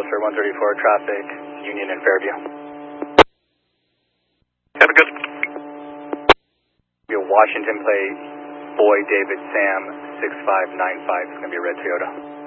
for 134 traffic, Union and Fairview. Have a good. Washington plate, Boy David Sam 6595. It's going to be a red Toyota.